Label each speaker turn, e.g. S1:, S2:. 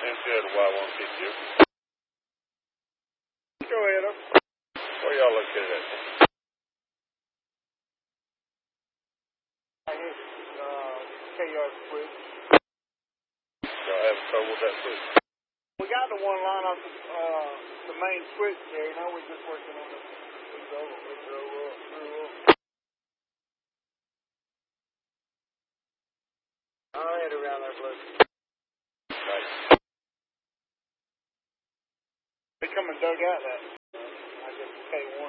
S1: MCL to Y150. Go ahead, up. Where y'all located at?
S2: I hit KR switch.
S1: Y'all having trouble with that switch?
S2: We got the one line off the main switch there. Now we're just working on the I'll head around there, Blue.
S1: Nice.
S2: They come and dug out that. I guess K1.